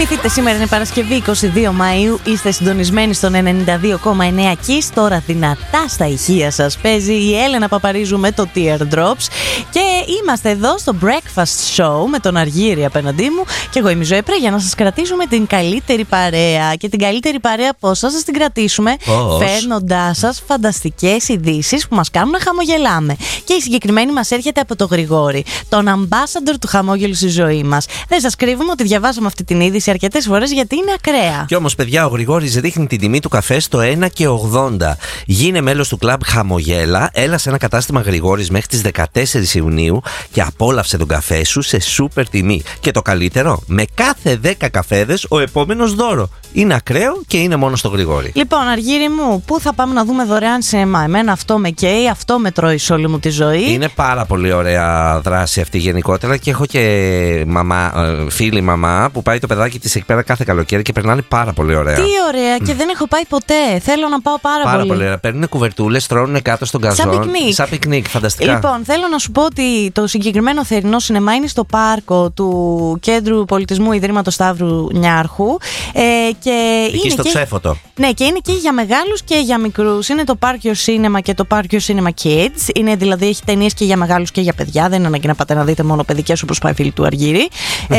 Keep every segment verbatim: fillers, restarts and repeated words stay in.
Θυμηθείτε, σήμερα είναι Παρασκευή είκοσι δύο Μαΐου. Είστε συντονισμένοι στον ενενήντα δύο κόμμα εννέα Kiss. Τώρα δυνατά στα ηχεία σας παίζει η Έλενα Παπαρίζου με το Teardrops. Και είμαστε εδώ στο Breakfast Show με τον Αργύρη απέναντί μου. Και εγώ είμαι η Ζωή Πρέ, για να σας κρατήσουμε την καλύτερη παρέα. Και την καλύτερη παρέα πώς θα σας την κρατήσουμε? Φέρνοντάς σας φανταστικές ειδήσεις που μας κάνουν να χαμογελάμε. Και η συγκεκριμένη μας έρχεται από τον Γρηγόρη, τον ambassador του χαμόγελου στη ζωή μας. Δεν σας κρύβουμε ότι διαβάσαμε αυτή την είδηση αρκετές φορές γιατί είναι ακραία. Και όμως, παιδιά, ο Γρηγόρης ρίχνει την τιμή του καφέ στο ένα και ογδόντα. Γίνε μέλος του κλαμπ Χαμογέλα. Έλα σε ένα κατάστημα Γρηγόρης μέχρι τις δεκατέσσερις Ιουνίου και απόλαυσε τον καφέ σου σε σούπερ τιμή. Και το καλύτερο, με κάθε δέκα καφέδες ο επόμενος δώρο. Είναι ακραίο και είναι μόνο στο Γρηγόρη. Λοιπόν, Αργύρη μου, πού θα πάμε να δούμε δωρεάν σινεμά? Εμένα αυτό με καίει, αυτό με τρώει σε όλη μου τη ζωή. Είναι πάρα πολύ ωραία δράση αυτή γενικότερα και έχω και μαμά, φίλη μαμά που πάει το παιδάκι της εκεί πέρα κάθε καλοκαίρι και περνάνε πάρα πολύ ωραία. Τι ωραία, και δεν έχω πάει ποτέ. Θέλω να πάω πάρα, πάρα πολύ. πολύ ωραία. Παίρνουν κουβερτούλες, τρώνε κάτω στον καζόν. Σαν πικνίκ. Σαν πικνίκ, φανταστικά. Λοιπόν, θέλω να σου πω ότι το συγκεκριμένο θερινό σινεμά είναι στο πάρκο του Κέντρου Πολιτισμού Ιδρύματος Σταύρου Νιάρχου. Ε, και εκεί είναι στο και... Ξέφωτο. Ναι, και είναι και για μεγάλους και για μικρούς. Είναι το Park Your Cinema και το Park Your Cinema Kids. Είναι δηλαδή, έχει ταινίες και για μεγάλους και για παιδιά. Δεν είναι ανάγκη να πάτε να δείτε μόνο παιδικές όπως πάει η φίλη του Αργύρη. ε,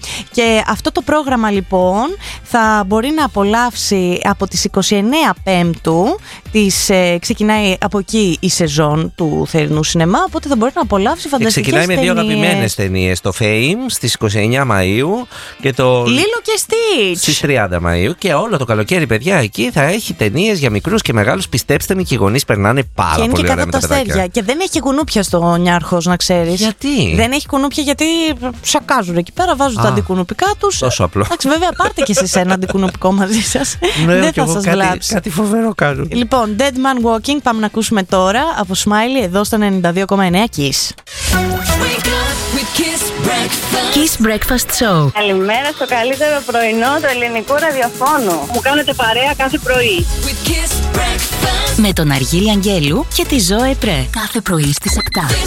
και αυτό το πρόγραμμα λοιπόν θα μπορεί να απολαύσει από τις είκοσι εννέα Πέμπτου. Της, ε, ξεκινάει από εκεί η σεζόν του θερινού σινεμά. Οπότε θα μπορεί να απολαύσει φανταστικές ταινίες. Ξεκινάει με δύο αγαπημένες ταινίες. Το Fame στις είκοσι εννέα Μαΐου και το Λίλο και Stitch στις τριάντα Μαΐου. Και όλο το καλοκαίρι, παιδιά, εκεί θα έχει ταινίες για μικρούς και μεγάλους. Πιστέψτε με, και οι γονείς περνάνε πάρα και πολύ ωραία με τα παιδάκια. Και δεν έχει κουνούπια στο Νιάρχος, να ξέρεις. Γιατί? Δεν έχει κουνούπια γιατί σακάζουν εκεί πέρα, βάζουν Α, τα αντικουνουπικά τους. Τόσο απλό. Εντάξει, βέβαια, πάρτε και εσείς ένα αντικουνουπικό μαζί σας. Ναι, δεν και θα εγώ σας κάτι, βλάψει. κάτι φοβερό κάνουν. Λοιπόν, Dead Man Walking, πάμε να ακούσουμε τώρα από Smiley εδώ στο ενενήντα δύο κόμμα εννέα Kiss. Kiss Breakfast Show. Καλημέρα στο καλύτερο πρωινό του ελληνικού ραδιοφώνου. Μου κάνετε παρέα κάθε πρωί. Με τον Αργύρη Αγγέλου και τη Ζωή Πρέ. Κάθε πρωί στις επτά.